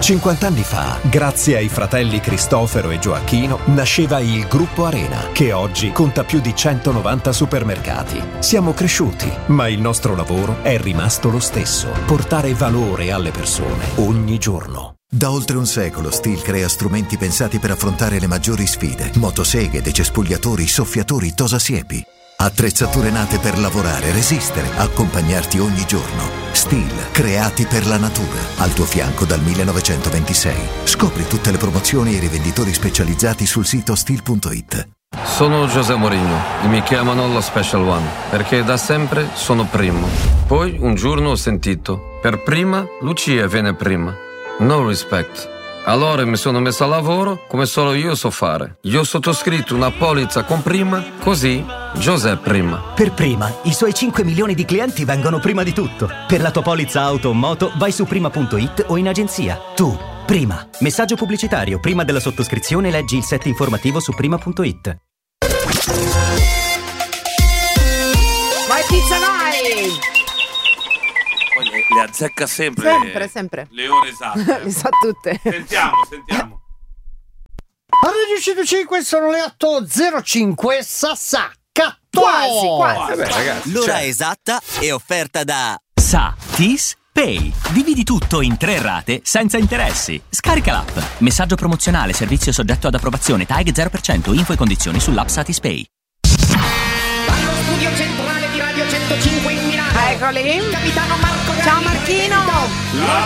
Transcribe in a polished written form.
50 anni fa, grazie ai fratelli Cristofero e Gioacchino, nasceva il Gruppo Arena, che oggi conta più di 190 supermercati. Siamo cresciuti, ma il nostro lavoro è rimasto lo stesso: portare valore alle persone ogni giorno. Da oltre un secolo Stihl crea strumenti pensati per affrontare le maggiori sfide: motoseghe, decespugliatori, soffiatori, tosasiepi. Attrezzature nate per lavorare, resistere, accompagnarti ogni giorno. Stihl, creati per la natura. Al tuo fianco dal 1926. Scopri tutte le promozioni e i rivenditori specializzati sul sito stihl.it. Sono José Mourinho e mi chiamano lo Special One perché da sempre sono primo. Poi un giorno ho sentito: per prima Lucia viene prima. No respect. Allora mi sono messo a lavoro come solo io so fare. Io ho sottoscritto una polizza con prima, così José prima. Per prima, i suoi 5 milioni di clienti vengono prima di tutto. Per la tua polizza auto o moto vai su prima.it o in agenzia. Tu, prima. Messaggio pubblicitario: prima della sottoscrizione leggi il set informativo su prima.it. Vai pizza, vai! Le azzecca sempre. Sempre. Le ore esatte. Le sa tutte. Sentiamo. A Radio 105 sono le 8.05. Sassacca. Quasi. Vabbè, ragazzi, L'ora esatta è offerta da Satis Pay. Dividi tutto in 3 rate senza interessi. Scarica l'app. Messaggio promozionale, servizio soggetto ad approvazione, tag 0%, info e condizioni sull'app Satis Pay. Dallo studio centrale di Radio 105 in Milano. Eccoli. Capitano Marco. Ciao Marchino.